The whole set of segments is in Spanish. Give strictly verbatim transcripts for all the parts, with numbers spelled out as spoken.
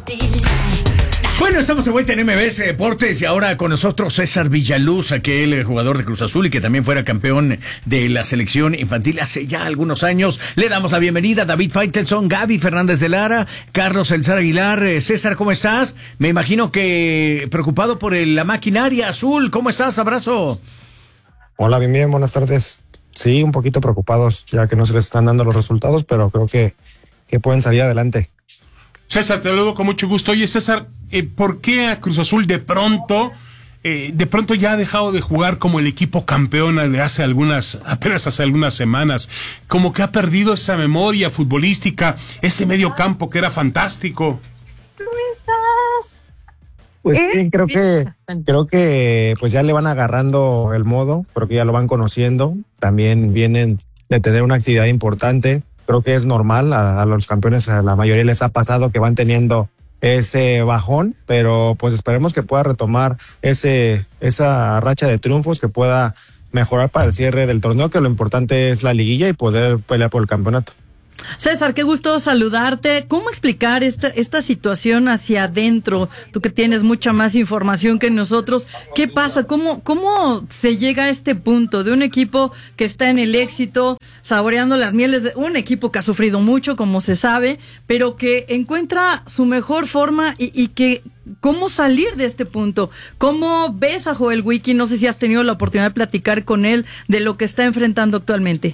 Bueno, estamos de vuelta en M B S Deportes y ahora con nosotros César Villaluz, aquel jugador de Cruz Azul y que también fuera campeón de la selección infantil hace ya algunos años. Le damos la bienvenida a David Faitelson, Gaby Fernández de Lara, Carlos Elzar Aguilar. César, ¿cómo estás? Me imagino que preocupado por el, la maquinaria azul. ¿Cómo estás? Abrazo. Hola, bien, bien, buenas tardes. Sí, un poquito preocupados ya que no se les están dando los resultados, pero creo que, que pueden salir adelante. César, te saludo con mucho gusto. Oye, César, eh, ¿por qué a Cruz Azul de pronto, eh, de pronto ya ha dejado de jugar como el equipo campeón de hace algunas, apenas hace algunas semanas? Como que ha perdido esa memoria futbolística, ese medio campo que era fantástico. ¿Cómo estás? Pues ¿Eh? sí, creo que, creo que pues ya le van agarrando el modo, creo que ya lo van conociendo. También vienen de tener una actividad importante. Creo que es normal, a, a los campeones, a la mayoría les ha pasado que van teniendo ese bajón, pero pues esperemos que pueda retomar ese esa racha de triunfos, que pueda mejorar para el cierre del torneo, que lo importante es la liguilla y poder pelear por el campeonato. César, qué gusto saludarte. ¿Cómo explicar esta, esta situación hacia adentro? Tú que tienes mucha más información que nosotros. ¿Qué pasa? ¿Cómo, cómo se llega a este punto de un equipo que está en el éxito, saboreando las mieles de un equipo que ha sufrido mucho, como se sabe, pero que encuentra su mejor forma y, y que... ¿Cómo salir de este punto? ¿Cómo ves a Joel Wiki? No sé si has tenido la oportunidad de platicar con él de lo que está enfrentando actualmente.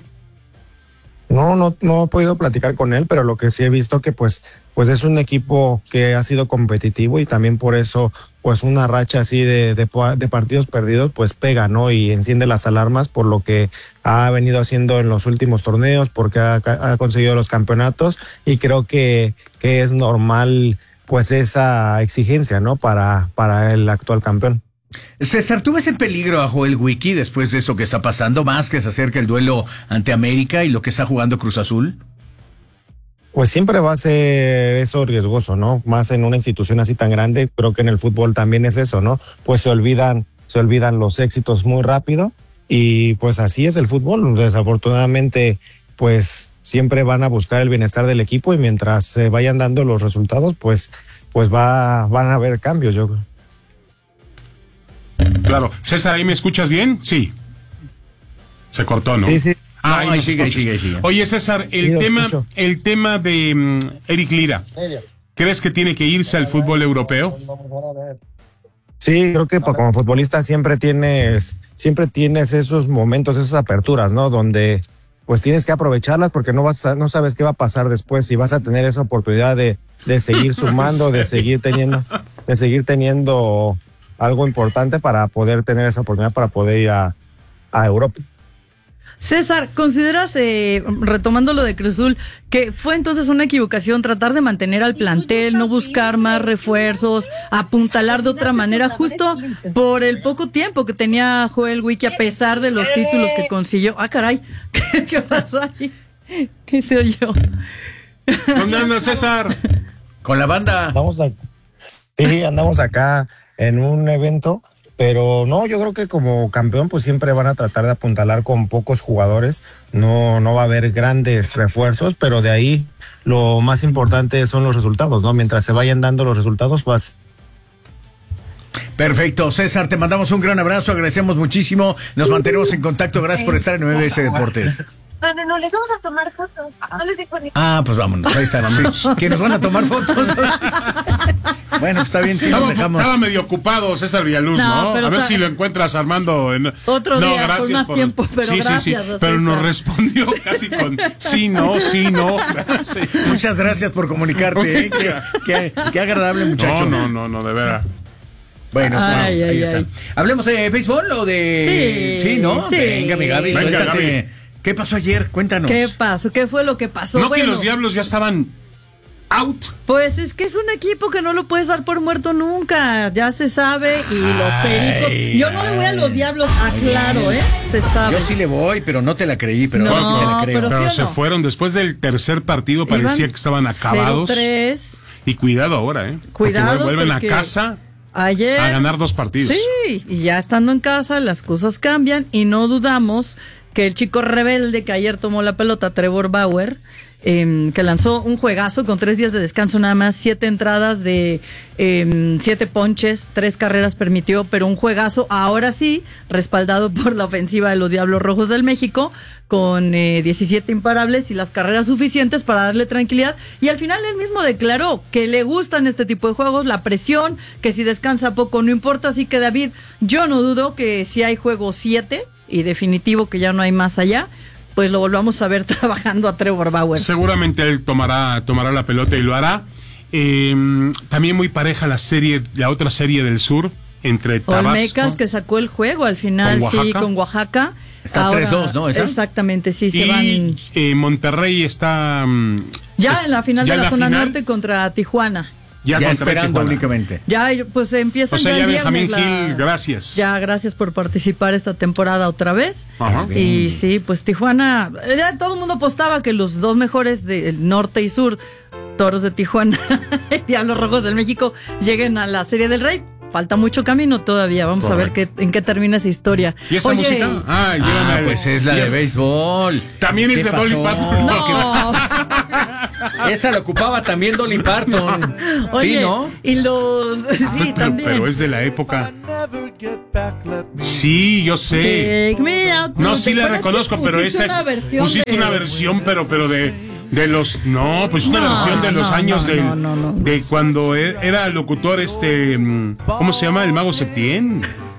No, no, no he podido platicar con él, pero lo que sí he visto que pues, pues es un equipo que ha sido competitivo y también por eso, pues una racha así de, de, de partidos perdidos, pues pega, ¿no? Y enciende las alarmas por lo que ha venido haciendo en los últimos torneos, porque ha, ha conseguido los campeonatos y creo que, que es normal, pues esa exigencia, ¿no? Para, para el actual campeón. César, ¿tú ves en peligro a Joel Wiki después de eso que está pasando, más que se acerca el duelo ante América y lo que está jugando Cruz Azul? Pues siempre va a ser eso riesgoso, ¿no? Más en una institución así tan grande, creo que en el fútbol también es eso, ¿no? Pues se olvidan, se olvidan los éxitos muy rápido y pues así es el fútbol. Desafortunadamente, pues siempre van a buscar el bienestar del equipo y mientras se vayan dando los resultados, pues, pues va, van a haber cambios, yo creo. Claro. César, ¿ahí me escuchas bien? Sí. Se cortó, ¿no? Sí, sí. Ah, no, ahí sigue, sigue, sigue. Oye, César, el Sí, tema, escucho. el tema de um, Eric Lira, ¿crees que tiene que irse al fútbol europeo? Sí, creo que como futbolista siempre tienes, siempre tienes esos momentos, esas aperturas, ¿no? Donde pues tienes que aprovecharlas porque no vas a, no sabes qué va a pasar después, si vas a tener esa oportunidad de, de seguir sumando, de seguir teniendo, de seguir teniendo algo importante para poder tener esa oportunidad para poder ir a, a Europa. César, ¿consideras, eh, retomando lo de Cruz Azul, que fue entonces una equivocación tratar de mantener al plantel, no buscar más refuerzos, apuntalar de otra manera, justo por el poco tiempo que tenía Joel Wiki a pesar de los títulos que consiguió? Ah, caray, ¿qué, qué pasó ahí? ¿Qué se oyó? ¿Dónde anda César? Con la banda. Andamos a, sí, andamos acá en un evento, pero no, yo creo que como campeón pues siempre van a tratar de apuntalar con pocos jugadores, no, no va a haber grandes refuerzos, pero de ahí lo más importante son los resultados, ¿no? Mientras se vayan dando los resultados, vas. Perfecto, César, te mandamos un gran abrazo, agradecemos muchísimo, nos mantenemos en contacto, gracias por estar en M B S Deportes. No, no, no, les vamos a tomar fotos. No les digo ni. Ah, pues vámonos, ahí está, sí, que nos van a tomar fotos. Bueno, está bien, sí, Estaba, nos dejamos. estaba medio ocupado César Villaluz, No, ¿no? pero A ver sa- si lo encuentras Armando en... Otro no, día, con gracias más por... tiempo, pero sí, sí, sí, gracias, pero nos César. respondió casi con sí, no, sí, no. Sí. Muchas gracias por comunicarte, ¿eh? qué, qué, qué agradable muchacho. No, no, no, no, de veras. Bueno, pues Ay, ahí ay, está. ay. ¿Hablemos de béisbol o de...? Sí, Sí, ¿no? sí. Venga, mi Gaby, Venga, suéltate. Gaby. ¿Qué pasó ayer? Cuéntanos. ¿Qué pasó? ¿Qué fue lo que pasó? ¿No que Bueno, los Diablos ya estaban out? pues es que es un equipo que no lo puedes dar por muerto nunca, ya se sabe, y los Pericos, yo no le voy a los Diablos, aclaro, ¿eh? Se sabe. Yo sí le voy, pero no te la creí, pero No, ahora sí te la creo. pero Pero ¿sí o se no? fueron después del tercer partido, parecía Iban que estaban acabados. cero tres. Y cuidado ahora, ¿eh? Cuidado, porque vuelven porque a casa ayer a ganar dos partidos. Sí, y ya estando en casa las cosas cambian y no dudamos que el chico rebelde que ayer tomó la pelota, Trevor Bauer, eh, que lanzó un juegazo con tres días de descanso nada más, siete entradas de eh, siete ponches, tres carreras permitió, pero un juegazo, ahora sí, respaldado por la ofensiva de los Diablos Rojos del México, con eh, diecisiete imparables y las carreras suficientes para darle tranquilidad, y al final él mismo declaró que le gustan este tipo de juegos, la presión, que si descansa poco no importa, así que David, yo no dudo que si hay juego siete, y definitivo que ya no hay más allá, pues lo volvamos a ver trabajando a Trevor Bauer. Seguramente él tomará, tomará la pelota y lo hará. Eh, también muy pareja la serie, la otra serie del sur, entre Tabasco. Olmecas, que sacó el juego al final, ¿Con sí, con Oaxaca. Está tres dos, ¿no? ¿Esa? Exactamente, sí, se y van. Eh, Monterrey está... Um, Ya es, en la final de la, la zona final, norte contra Tijuana. Ya, ya contra esperando Tijuana. únicamente. Ya, pues empieza O sea, ya, ya el Benjamín viernes Gil, la... gracias. Ya, gracias por participar esta temporada otra vez. Ajá. Y sí, pues Tijuana, ya todo el mundo apostaba que los dos mejores del norte y sur, Toros de Tijuana y Diablos Rojos del México, lleguen a la Serie del Rey. Falta mucho camino todavía, vamos Correcto. a ver qué, en qué termina esa historia. ¿Y esa Oye, música? Ah, Ah, llévame al- pues es la de llévame. béisbol. También es ¿Qué de Dolly pasó? Parton. No, Esa la ocupaba también Dolly Parton. oye, Sí, ¿no? y los... Pues, sí, pero, también. pero es de la época. Sí, yo sé. Take me out No, to sí the- la pero es que reconozco, pero pusiste esa es. una versión Pusiste de- una versión, pero, pero de, de los. No, pues una No, versión de los no, años no, del- no, no, no. de cuando e- era locutor este. mm, ¿Cómo se llama? El Mago Septién.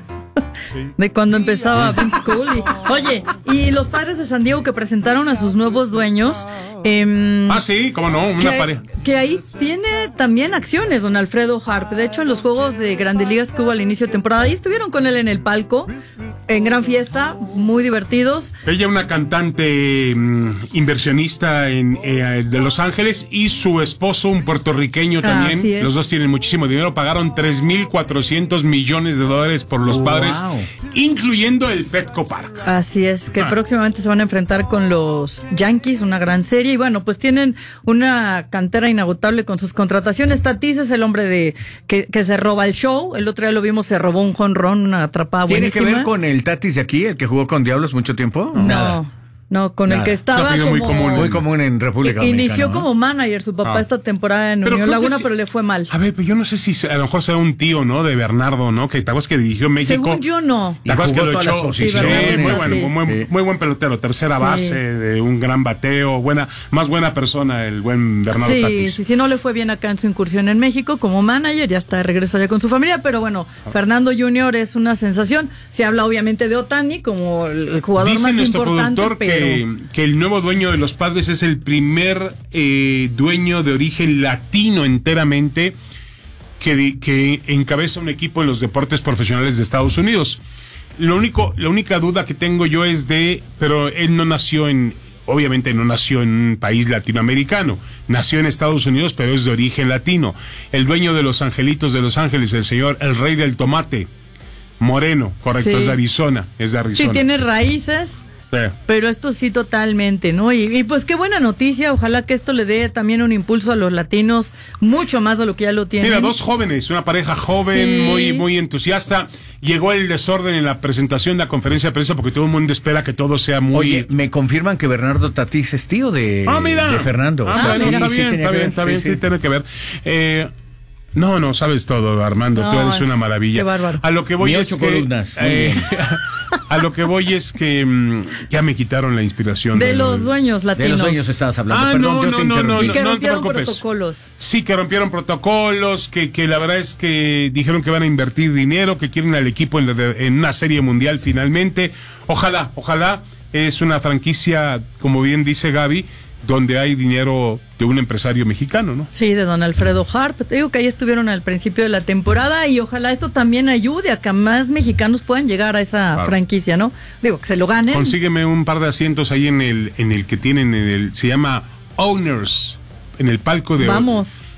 De cuando empezaba Vince Scully. Oye, y los Padres de San Diego que presentaron a sus nuevos dueños. Eh, Ah, sí, cómo no, una que, pareja. que ahí tiene también acciones don Alfredo Harp. De hecho, en los juegos de Grandes Ligas que hubo al inicio de temporada, ahí estuvieron con él en el palco, en gran fiesta, muy divertidos. Ella una cantante mm, inversionista en, eh, de Los Ángeles y su esposo un puertorriqueño también. Así es. Los dos tienen muchísimo dinero. Pagaron tres mil cuatrocientos millones de dólares por los Wow. padres, incluyendo el Petco Park. Así es, que Ah. próximamente se van a enfrentar con los Yankees, una gran serie. Y bueno, pues tienen una cantera inagotable con sus contrataciones. Tatis es el hombre de que, que se roba el show. El otro día lo vimos, se robó un jonrón, una atrapada ¿Tiene buenísima. que ver con el Tatis de aquí, el que jugó con Diablos mucho tiempo? Nada. No, no, con el Nada. que estaba Un apellido como... muy común. Muy común en República Dominicana. Inició ¿no? como manager su papá Ah. esta temporada en Pero Unión creo que Laguna, sí. pero le fue mal. A ver, pero yo no sé si se- a lo mejor será un tío, ¿no? De Bernardo, ¿no? Que te acuerdas que dirigió México. Según yo, no. ¿Te acuerdas Y que jugó lo todas las echó? Sí, posiciones. muy bueno, Sí. muy, Sí. muy buen pelotero, tercera Sí. base, de un gran bateo, buena, más buena persona el buen Bernardo Sí, Tatis. sí, sí, no le fue bien acá en su incursión en México como manager, ya está de regreso allá con su familia, pero bueno, Fernando junior es una sensación. Se habla obviamente de Otani como el jugador Dice más nuestro importante, productor pero... que, que el nuevo dueño de los Padres es el primer eh, dueño de origen latino enteramente que, di- que encabeza un equipo en los deportes profesionales de Estados Unidos. Lo único, la única duda que tengo yo es de, pero él no nació en, obviamente no nació en un país latinoamericano, nació en Estados Unidos, pero es de origen latino. El dueño de los Angelitos de Los Ángeles, el señor, el rey del tomate, Moreno, correcto, Sí. es de Arizona, es de Arizona. Sí, tiene raíces. Sí. Pero esto sí totalmente, ¿no? Y, y pues qué buena noticia, ojalá que esto le dé también un impulso a los latinos, mucho más de lo que ya lo tienen. Mira, dos jóvenes, una pareja joven, Sí. muy muy entusiasta. Llegó el desorden en la presentación de la conferencia de prensa porque todo el mundo espera que todo sea muy... Oye, me confirman que Bernardo Tatis es tío de, ah, mira. de Fernando. Ah, O sea, bueno, sí, está sí bien, tiene está que bien, ver, está sí, bien, sí, sí. tiene que ver. Eh, no, no, sabes todo, Armando, tú No, eres una es- maravilla. qué bárbaro. A lo que voy Ni es ocho que... columnas, muy eh, bien. a lo que voy es que mm, ya me quitaron la inspiración. de del- los dueños De latinos. los dueños estabas hablando. Ah, Perdón, no, yo no, te no, no, interrumpí. Y que no te rompieron preocupes. protocolos. Sí, que rompieron protocolos, que, que la verdad es que dijeron que van a invertir dinero, que quieren al equipo en, la- en una serie mundial finalmente. Ojalá, ojalá. Es una franquicia, como bien dice Gaby, donde hay dinero de un empresario mexicano, ¿no? Sí, de don Alfredo Harp. Te digo que ahí estuvieron al principio de la temporada y ojalá esto también ayude a que más mexicanos puedan llegar a esa Claro. franquicia, ¿no? Digo, que se lo ganen. Consígueme un par de asientos ahí en el, en el que tienen, en el, se llama Owners, en el palco de... Vamos.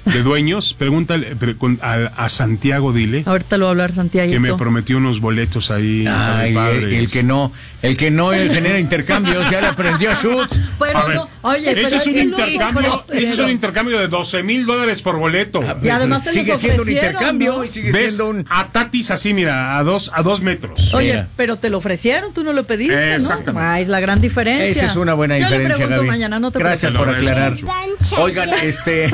de dueños, pregúntale a, a Santiago, dile. Ahorita lo va a hablar Santiago. Que me prometió unos boletos ahí. Ay, el, el que no, el que no genera intercambios, ya le aprendió a shoot. Bueno, a ver, no, oye, ese pero es un él intercambio, lo ofreció. ese es un intercambio de doce mil dólares por boleto. Ah, Y además se sigue los siendo un ofrecieron, intercambio ¿no? y sigue ¿Ves? siendo un. A Tatis así, mira, a dos, a dos metros. Oye, Mira. pero te lo ofrecieron, tú no lo pediste, Exactamente. ¿no? Ah, es la gran diferencia. Esa es una buena Yo diferencia, le pregunto Gaby. mañana, no te Gracias preocupes. por aclarar. Mucho. Oigan, este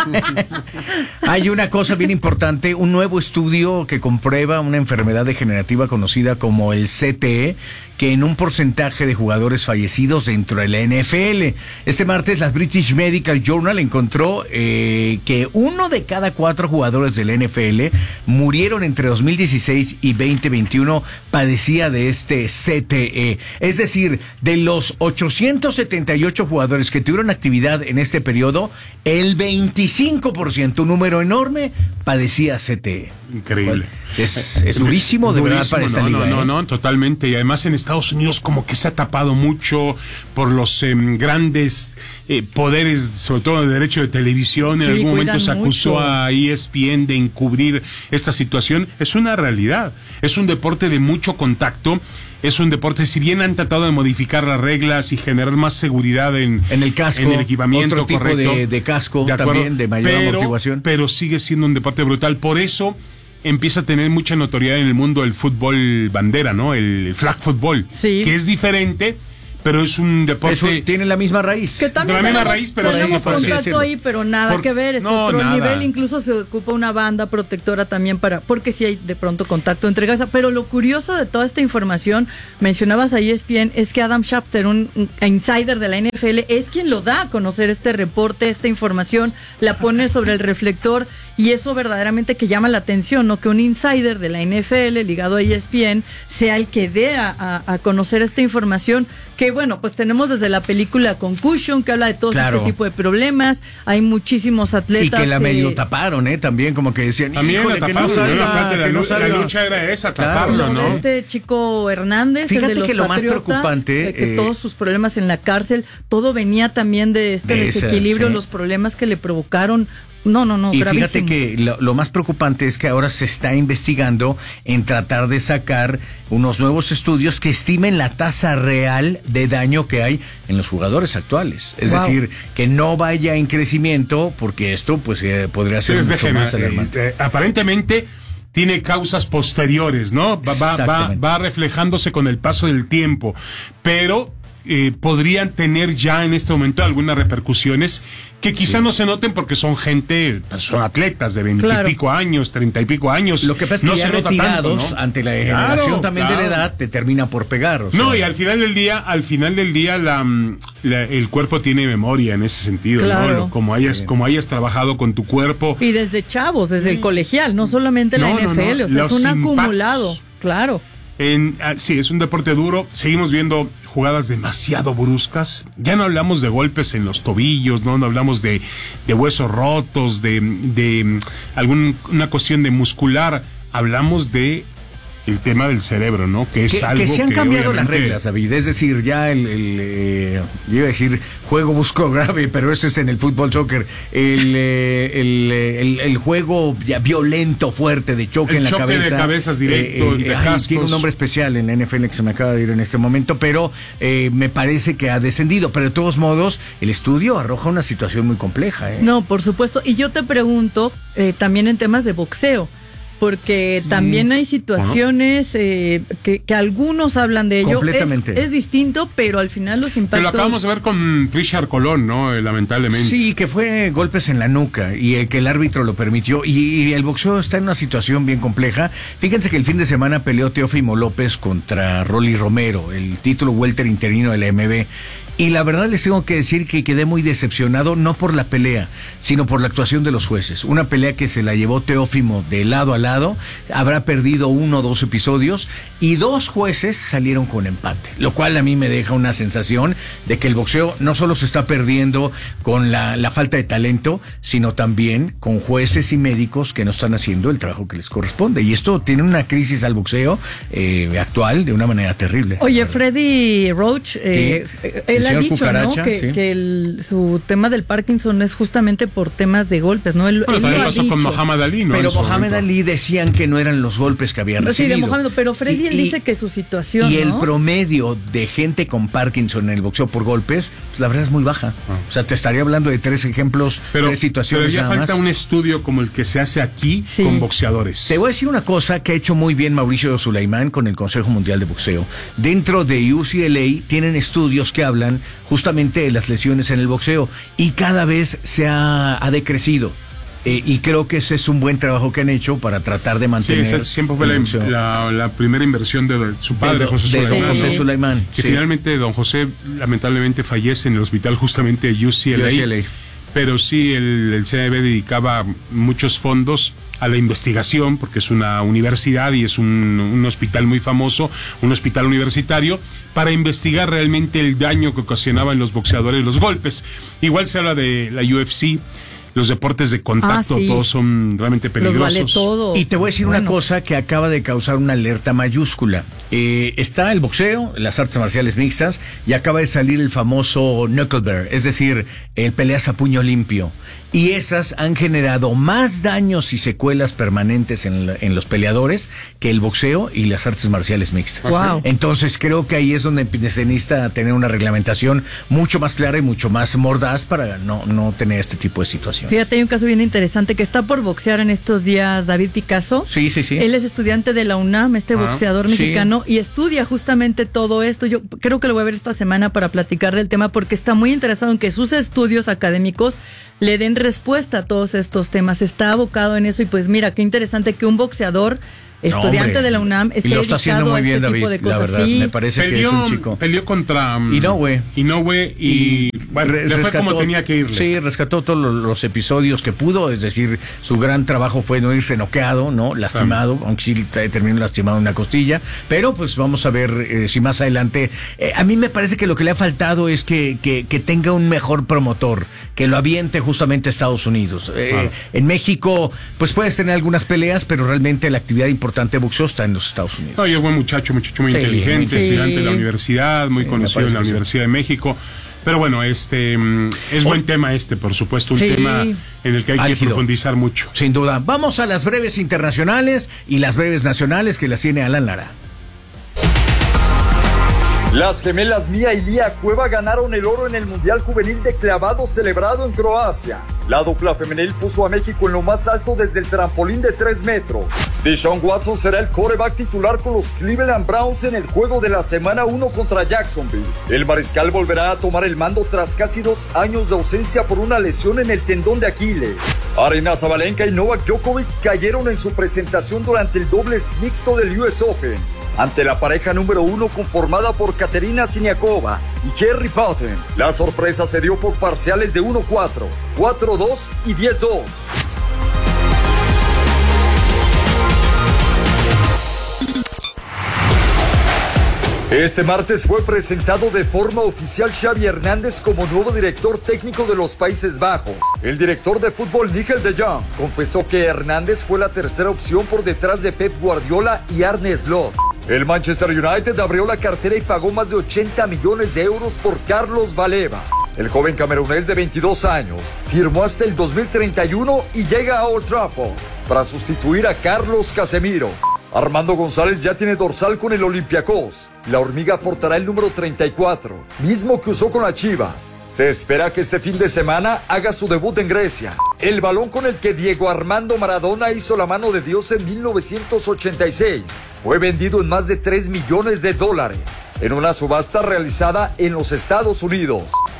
hay una cosa bien importante, un nuevo estudio que comprueba una enfermedad degenerativa conocida como el C T E, que en un porcentaje de jugadores fallecidos dentro de la N F L. Este martes la British Medical Journal encontró eh, que uno de cada cuatro jugadores de la N F L murieron entre dos mil dieciséis y veinte veintiuno padecía de este C T E. Es decir, de los ochocientos setenta y ocho jugadores que tuvieron actividad en este periodo, el veinticinco por ciento, un número enorme, padecía C T E. Increíble. Es, es durísimo, de verdad, para esta no, liga. No, no, ¿eh? no, totalmente. Y además en Estados Unidos como que se ha tapado mucho por los eh, grandes eh, poderes, sobre todo de derecho de televisión. En Sí, algún momento cuidan se acusó mucho. a E S P N de encubrir esta situación. Es una realidad. Es un deporte de mucho contacto. Es un deporte, si bien han tratado de modificar las reglas y generar más seguridad en, En el casco, en el equipamiento, otro tipo correcto, de, de casco de acuerdo, también, de mayor pero, amortiguación. pero sigue siendo un deporte brutal. Por eso empieza a tener mucha notoriedad en el mundo el fútbol bandera, ¿no? El flag football, Sí. que es diferente, pero es un deporte. Eso tiene la misma raíz. Que también De la misma tenemos, raíz, pero tenemos sí, por así contacto decirlo. ahí, pero nada Por- que ver, es no, otro nada. nivel, incluso se ocupa una banda protectora también para, porque si hay de pronto contacto entre casa, pero lo curioso de toda esta información, mencionabas a E S P N, es que Adam Schefter, un, un insider de la N F L, es quien lo da a conocer este reporte, esta información, la pone sobre el reflector, y eso verdaderamente que llama la atención, ¿no? Que un insider de la N F L ligado a E S P N sea el que dé a, a, a conocer esta información, que bueno, pues tenemos desde la película Concussion, que habla de todo Claro. este tipo de problemas, hay muchísimos atletas. Y que la eh, medio taparon, ¿eh? También como que decían, También híjole, la que taparon, no ¿no? salga, La parte de la que no lu- la salga. lucha era esa, Claro. taparlo, lo de ¿no? este chico Hernández, el Fíjate de los que lo más Patriotas, preocupante, eh, que eh, todos sus problemas en la cárcel, todo venía también de este de esa, desequilibrio, sí. los problemas que le provocaron. No, no, no, Y gravísimo. fíjate que lo, lo más preocupante es que ahora se está investigando en tratar de sacar unos nuevos estudios que estimen la tasa real de daño que hay en los jugadores actuales. Es Wow. decir, que no vaya en crecimiento, porque esto pues eh, podría ser Es mucho degener- más alarmante. eh, eh, aparentemente tiene causas posteriores, ¿no? Va, va, va, Exactamente. va reflejándose con el paso del tiempo, pero eh, podrían tener ya en este momento algunas repercusiones que quizá Sí. no se noten porque son gente, pues, son atletas de Claro. veintipico años, treinta y pico años. Lo que pasa es que no ya se nota retirados, tanto, ¿no? ante la degeneración Claro, también de la claro. edad, te termina por pegar. O sea. No, y al final del día, al final del día, la, mm, la- el cuerpo tiene memoria en ese sentido, Claro. ¿no? Lo- Como hayas, Sí. como hayas trabajado con tu cuerpo. Y desde chavos, desde el colegial, no solamente la No, no, N F L, no, o sea, es los un impactos. acumulado, claro. En, ah, sí, es un deporte duro. Seguimos viendo jugadas demasiado bruscas. Ya no hablamos de golpes en los tobillos, no, no hablamos de, de huesos rotos, de, de mm, alguna cuestión de muscular. Hablamos de el tema del cerebro, ¿no? Que es Que, algo que se han que cambiado las obviamente- reglas, David. Es decir, ya el, el eh, yo iba a decir juego busco grave, pero ese es en el fútbol soccer. El, eh, el, eh, el, el juego ya violento, fuerte, de choque El en la choque de cabeza. cabezas directo, entre ay, cascos. tiene un nombre especial en la N F L que se me acaba de ir en este momento, pero eh, me parece que ha descendido. Pero de todos modos, el estudio arroja una situación muy compleja. ¿eh? No, por supuesto. Y yo te pregunto, eh, también en temas de boxeo, porque Sí. también hay situaciones eh, que, que algunos hablan de ello. Completamente. Es, es distinto, pero al final los Que impactos... lo acabamos de ver con Richard Colón, ¿no? Eh, lamentablemente. Sí, que fue golpes en la nuca y el que el árbitro lo permitió. Y, y el boxeo está en una situación bien compleja. Fíjense que el fin de semana peleó Teófimo López contra Rolly Romero, el título welter interino de la M B. Y la verdad les tengo que decir que quedé muy decepcionado, no por la pelea, sino por la actuación de los jueces. Una pelea que se la llevó Teófimo de lado a lado, habrá perdido uno o dos episodios, y dos jueces salieron con empate, lo cual a mí me deja una sensación de que el boxeo no solo se está perdiendo con la, la falta de talento, sino también con jueces y médicos que no están haciendo el trabajo que les corresponde. Y esto tiene una crisis al boxeo eh, actual de una manera terrible. Oye, Freddy Roach, eh, Sí. él El ha señor dicho, Cucaracha, ¿no? Que, sí. que el, su tema del Parkinson es justamente por temas de golpes, ¿no? Él, Bueno, él también lo ha pasó con dicho. Mohamed Ali, ¿no? Pero En su Mohamed momento. Ali decían que no eran los golpes que había Sí, recibido. de Mohamed, pero Freddy, Y- él y- dice que su situación, Y el ¿no? promedio de gente con Parkinson en el boxeo por golpes, pues, la verdad es muy baja. O sea, te estaría hablando de tres ejemplos, Pero, tres situaciones pero ya nada falta más. un estudio como el que se hace aquí Sí. con boxeadores. Te voy a decir una cosa que ha hecho muy bien Mauricio Sulaimán con el Consejo Mundial de Boxeo. Dentro de U C L A tienen estudios que hablan justamente de las lesiones en el boxeo y cada vez se ha, ha decrecido. Eh, y creo que ese es un buen trabajo que han hecho para tratar de Sí, mantener esa siempre fue el la, boxeo. la, la primera inversión de su padre, De- José de don Sulaimán. José ¿no? Sulaimán, Que sí. finalmente don José lamentablemente fallece en el hospital justamente de U C L A. U C L A. Pero sí, el, el C A B dedicaba muchos fondos a la investigación, porque es una universidad y es un, un hospital muy famoso, un hospital universitario, para investigar realmente el daño que ocasionaban los boxeadores los golpes. Igual se habla de la U F C, los deportes de contacto, Ah, sí. todos son realmente Los peligrosos. vale todo. Y te voy a decir una Bueno. cosa que acaba de causar una alerta mayúscula. Eh, está el boxeo, las artes marciales mixtas, y acaba de salir el famoso knucklebear, es decir, el peleas a puño limpio. Y esas han generado más daños y secuelas permanentes en, la- en los peleadores que el boxeo y las artes marciales mixtas. Wow. Entonces creo que ahí es donde se necesita tener una reglamentación mucho más clara y mucho más mordaz para no, no tener este tipo de situación. Fíjate, hay un caso bien interesante que está por boxear en estos días David Picasso. Sí, sí, sí. Él es estudiante de la UNAM, este Ah, boxeador sí. mexicano, y estudia justamente todo esto. Yo creo que lo voy a ver esta semana para platicar del tema porque está muy interesado en que sus estudios académicos le den respuesta a todos estos temas. Está abocado en eso y pues mira, qué interesante que un boxeador estudiante hombre, de la UNAM esté y lo está haciendo dedicado muy a bien, este tipo David, de la cosas. verdad, Sí. me parece que es Peleó, un chico. peleó contra um, Inoue. Inoue y bueno, Re- le fue como tenía que irle. Sí, rescató todos los, los episodios que pudo, es decir, su gran trabajo fue no irse noqueado, ¿no? Lastimado, aunque sí te- terminó lastimado en una costilla, pero pues vamos a ver eh, si más adelante. Eh, a mí me parece que lo que le ha faltado es que, que, que tenga un mejor promotor, que lo aviente justamente a Estados Unidos. Eh, Claro. En México, pues puedes tener algunas peleas, pero realmente la actividad importante de boxeo está en los Estados Unidos. No, y es buen muchacho, muchacho muy Sí, inteligente, sí. estudiante de la universidad, muy Sí, me conocido parece en la que sí. Universidad de México. Pero bueno, este mm, es buen tema este, por supuesto, un Sí. tema en el que hay que Álgido. profundizar mucho. Sin duda. Vamos a las breves internacionales y las breves nacionales que las tiene Alan Lara. Las gemelas Mía y Lía Cueva ganaron el oro en el Mundial Juvenil de Clavado celebrado en Croacia. La dupla femenil puso a México en lo más alto desde el trampolín de tres metros. Deshaun Watson será el quarterback titular con los Cleveland Browns en el juego de la semana uno contra Jacksonville. El mariscal volverá a tomar el mando tras casi dos años de ausencia por una lesión en el tendón de Aquiles. Aryna Sabalenka y Novak Djokovic cayeron en su presentación durante el dobles mixto del U S Open, ante la pareja número uno conformada por Katerina Siniakova y Kerry Patton. La sorpresa se dio por parciales de uno cuatro, cuatro dos y diez dos. Este martes fue presentado de forma oficial Xavi Hernández como nuevo director técnico de los Países Bajos. El director de fútbol Nigel de Jong confesó que Hernández fue la tercera opción por detrás de Pep Guardiola y Arne Slot. El Manchester United abrió la cartera y pagó más de ochenta millones de euros por Carlos Baleba. El joven camerunés de veintidós años firmó hasta el dos mil treinta y uno y llega a Old Trafford para sustituir a Carlos Casemiro. Armando González ya tiene dorsal con el Olympiacos. La hormiga portará el número treinta y cuatro, mismo que usó con las Chivas. Se espera que este fin de semana haga su debut en Grecia. El balón con el que Diego Armando Maradona hizo la mano de Dios en mil novecientos ochenta y seis fue vendido en más de tres millones de dólares en una subasta realizada en los Estados Unidos.